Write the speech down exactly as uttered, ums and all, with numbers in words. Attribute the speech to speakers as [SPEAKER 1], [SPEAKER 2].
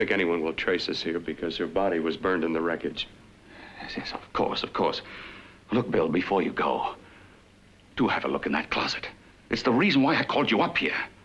[SPEAKER 1] I think anyone will trace us here because her body was burned in the wreckage.
[SPEAKER 2] Yes, yes, of course, of course. Look, Bill, before you go, do have a look in that closet. It's the reason why I called you up here.